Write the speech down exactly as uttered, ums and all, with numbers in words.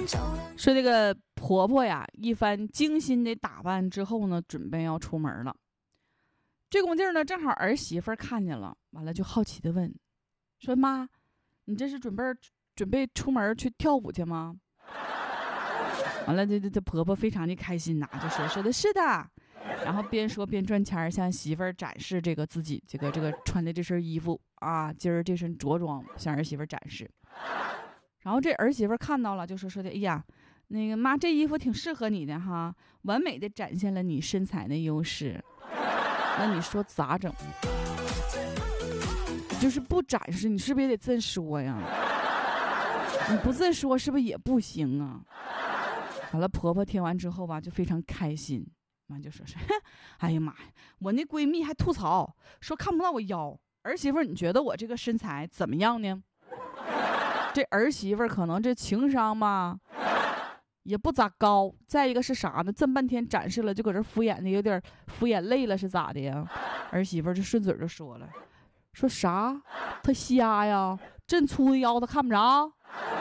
说这个婆婆呀，一番精心的打扮之后呢，准备要出门了。这功劲儿呢，正好儿媳妇看见了，完了就好奇的问，说妈，你这是准备准备出门去跳舞去吗？完了，这这这婆婆非常的开心呐、啊，就说说的是的，然后边说边赚钱，向媳妇儿展示这个自己这个这个穿的这身衣服啊，今儿这身着装向儿媳妇儿展示。然后这儿媳妇儿看到了，就说说的，哎呀，那个妈，这衣服挺适合你的哈，完美的展现了你身材的优势。那你说咋整？就是不展示，你是不是也得这么说呀？你不这么说，是不是也不行啊？完了，婆婆听完之后吧，就非常开心，完就说是，哎呀妈呀，我那闺蜜还吐槽说看不到我腰，儿媳妇，你觉得我这个身材怎么样呢？这儿媳妇可能这情商吧也不咋高，再一个是啥呢？这么半天展示了，就搁这敷衍的有点敷衍累了，是咋的呀？儿媳妇就顺嘴就说了，说啥？他瞎呀？这粗的腰他看不着？